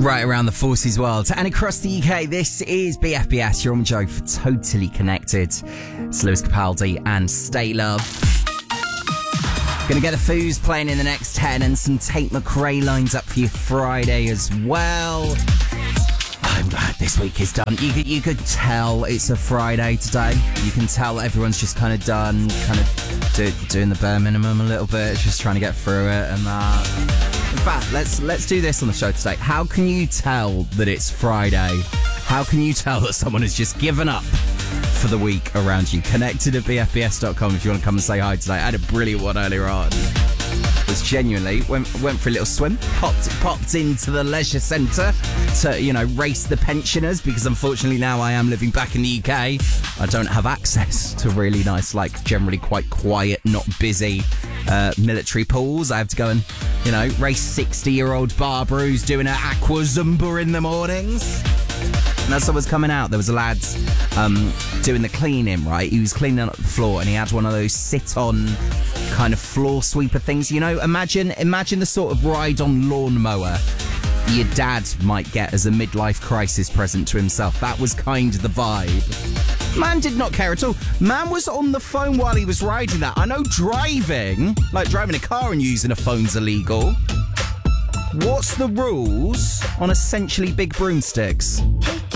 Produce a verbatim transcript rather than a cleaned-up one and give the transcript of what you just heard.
Right around the forces world and across the U K, this is B F B S. You're on Joe for Totally Connected. It's Lewis Capaldi and Stay Love. Gonna get the Foos playing in the next ten and some Tate McRae lines up for you Friday as well. I'm glad this week is done. You could, you could tell it's a Friday today. You can tell everyone's just kind of done, kind of do, doing the bare minimum a little bit, just trying to get through it and that. In fact, let's let's do this on the show today. How can you tell that it's Friday? How can you tell that someone has just given up for the week around you? Connected at b f b s dot com if you want to come and say hi today. I had a brilliant one earlier on. Was genuinely went went for a little swim, popped popped into the leisure centre to, you know, race the pensioners, because unfortunately now I am living back in the U K. I don't have access to really nice, like generally quite quiet, not busy uh, military pools. I have to go and, you know, race sixty-year-old Barbara who's doing her aqua zumba in the mornings. And as I was coming out, there was a lad um, doing the cleaning, right? He was cleaning up the floor and he had one of those sit-on kind of floor sweeper things. You know, imagine imagine the sort of ride-on lawnmower your dad might get as a midlife crisis present to himself. That was kind of the vibe. Man did not care at all. Man was on the phone while he was riding that. I know driving, like driving a car and using a phone's illegal. What's the rules on essentially big broomsticks?